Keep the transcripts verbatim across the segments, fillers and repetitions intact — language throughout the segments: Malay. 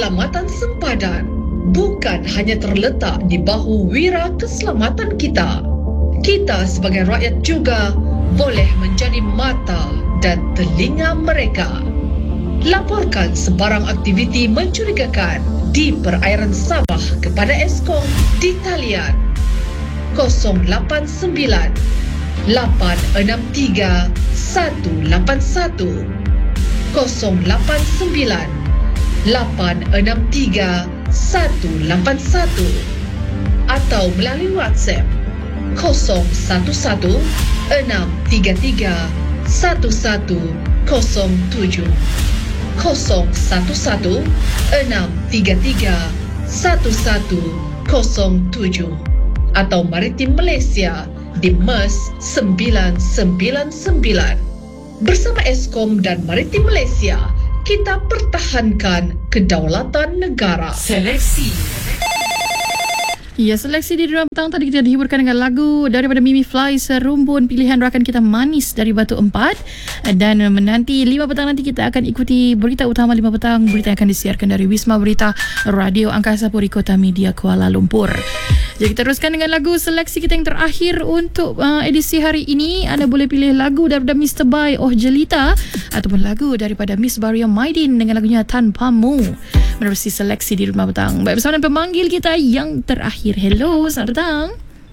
keselamatan sempadan bukan hanya terletak di bahu wira keselamatan kita. Kita sebagai rakyat juga boleh menjadi mata dan telinga mereka. Laporkan sebarang aktiviti mencurigakan di perairan Sabah kepada Eskom di talian kosong lapan sembilan lapan enam tiga satu lapan satu, kosong lapan sembilan lapan enam tiga satu lapan satu, atau melalui WhatsApp kosong satu satu enam tiga tiga satu satu kosong tujuh, kosong satu satu enam tiga tiga satu satu kosong tujuh, atau Maritim Malaysia di MES sembilan sembilan sembilan. Bersama Eskom dan Maritim Malaysia, kita pertahankan kedaulatan negara. Seleksi. Ya, seleksi di Dunia Petang tadi kita dihiburkan dengan lagu daripada Mimi Fly, Serumbun, pilihan rakan kita Manis dari Batu Empat. Dan menanti lima petang nanti kita akan ikuti berita utama lima petang. Berita yang akan disiarkan dari Wisma Berita Radio Angkasa Puri Kota Media Kuala Lumpur. Jadi kita teruskan dengan lagu seleksi kita yang terakhir untuk uh, edisi hari ini. Anda boleh pilih lagu daripada Mister Bai, Oh Jelita, ataupun lagu daripada Miss Baria Maidin dengan lagunya Tanpamu. Menerusi seleksi di Rumah Petang. Baik, bersama dengan pemanggil kita yang terakhir. Hello, selamat petang.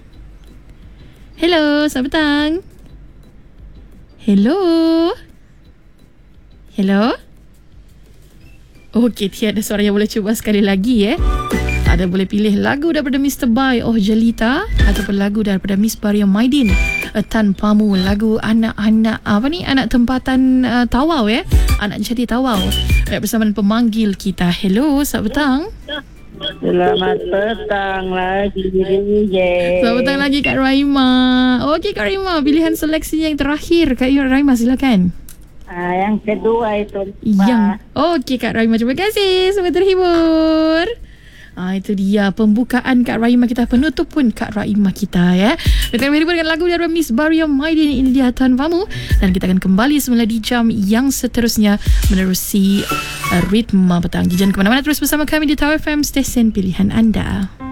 Hello, selamat petang. Hello. Hello. Okey, tiada suara yang boleh cuba sekali lagi eh. Ada boleh pilih lagu daripada Mister Bai, Oh Jelita, ataupun lagu daripada Miss Baria Maidin, Tanpamu. Lagu anak-anak apa ni, anak tempatan uh, Tawau ya, anak jadi Tawau. Baik, bersama dengan pemanggil kita. Hello, selamat petang. Selamat petang lagi D J. Selamat petang lagi Kak Raima. Okey Kak Raima, pilihan seleksinya yang terakhir. Kak Raima silakan. Ah, yang kedua itu. Yang okey Kak Raima, terima kasih. Selamat terhibur. Ah, itu dia pembukaan Kak Raima kita, penutup pun Kak Raima kita ya. Kita akan berhubung dengan lagu dari Miss Baria Maidin, ini dia Tanpamu. Dan kita akan kembali semula di jam yang seterusnya menerusi uh, Ritma Petang. Jangan ke mana-mana, terus bersama kami di Tower F M, stesen pilihan anda.